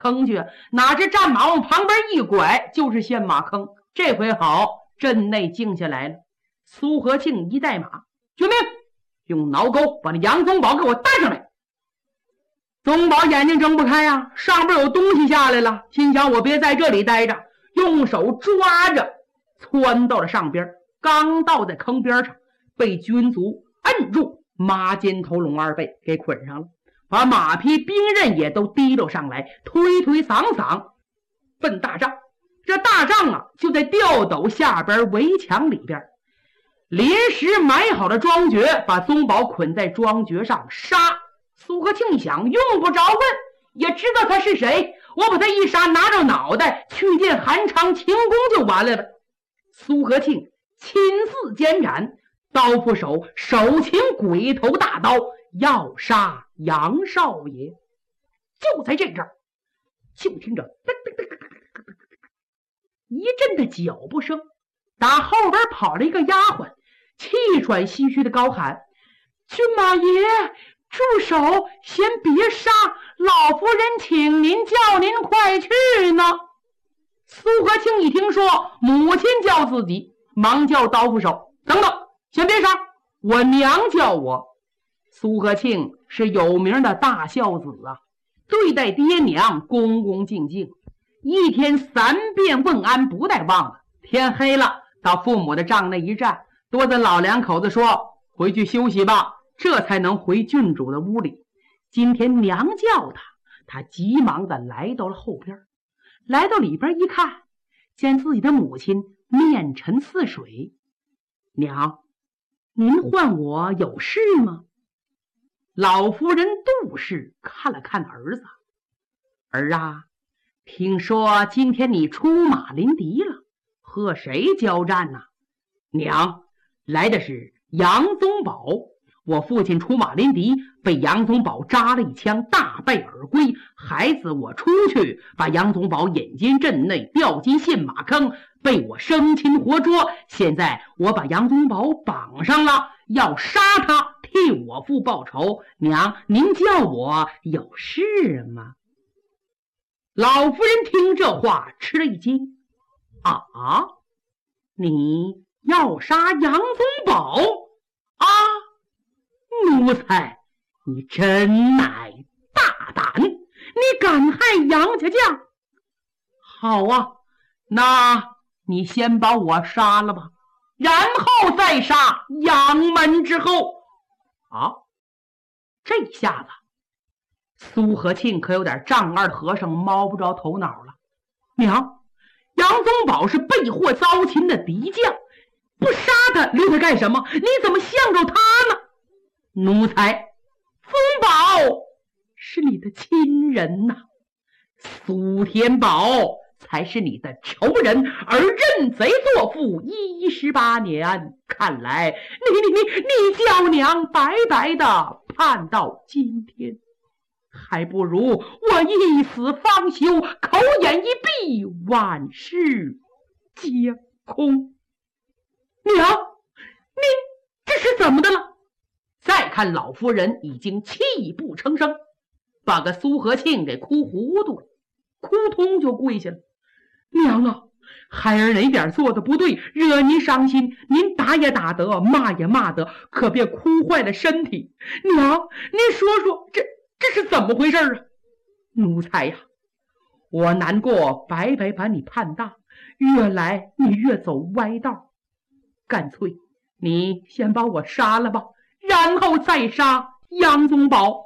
坑去，哪知战马往旁边一拐，就是陷马坑。这回好，阵内静下来了。苏和庆一带马，军命，用挠钩把那杨宗保给我带上来。宗保眼睛睁不开呀，上边有东西下来了，心想我别在这里待着，用手抓着窜到了上边，刚到在坑边上，被军卒摁住，马肩头龙二背给捆上了，把马匹兵刃也都提溜上来，推推搡搡奔大帐。这大帐啊，就在吊斗下边围墙里边，临时买好了庄爵，把宗保捆在庄爵上杀。苏和庆想，用不着问，也知道他是谁，我把他一杀，拿着脑袋去见韩昌秦公就完了。苏和庆亲自监斩，刀斧手手擎鬼头大刀，要杀杨少爷。就在这阵儿，就听着噔噔噔噔噔噔一阵的脚步声，打后边跑了一个丫鬟，气喘吁吁的高喊：军马爷，住手，先别杀，老夫人请您，叫您快去呢。苏和庆一听说母亲叫自己，忙叫刀斧手：等等，先别杀，我娘叫我。苏和庆是有名的大孝子啊，对待爹娘恭恭敬敬，一天3遍问安不带忘了。天黑了，到父母的帐内一站，多子老两口子说：回去休息吧，这才能回郡主的屋里。今天娘叫他急忙的来到了后边，来到里边一看，见自己的母亲面沉似水。娘，您唤我有事吗？老夫人杜氏看了看儿子：儿啊，听说今天你出马临敌了，和谁交战呢？娘，来的是杨宗保，我父亲出马临敌，被杨宗保扎了一枪，大败而归。孩子我出去，把杨宗保引进阵内，掉进陷马坑，被我生擒活捉。现在我把杨宗保绑上了，要杀他，替我父报仇。娘，您叫我有事吗？老夫人听这话吃了一惊：啊，你要杀杨宗保啊？奴才，你真乃大胆，你敢害杨家将？好啊，那你先把我杀了吧，然后再杀杨门之后。啊，这下子苏和庆可有点丈二和尚摸不着头脑了。娘，杨宗保是被祸遭擒的敌将，不杀他留他干什么？你怎么向着他呢？奴才，宗保是你的亲人呐，苏天宝才是你的仇人，而认贼作父18年，看来你叫娘白白的盼到今天，还不如我一死方休，口眼一闭，万事皆空。娘，你这是怎么的了？再看老夫人已经泣不成声，把个苏和庆给哭糊涂了，扑通就跪下了。娘啊，孩儿哪点做的不对，惹您伤心，您打也打得，骂也骂得，可别哭坏了身体。娘，您说说，这是怎么回事啊？奴才呀，我难过白白把你盼大，越来你越走歪道，干脆你先把我杀了吧，然后再杀杨宗保。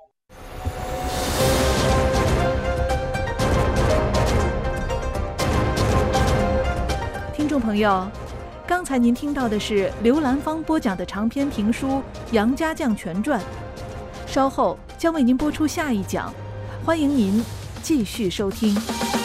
听众朋友，刚才您听到的是刘兰芳播讲的长篇评书《杨家将全传》，稍后将为您播出下一讲，欢迎您继续收听。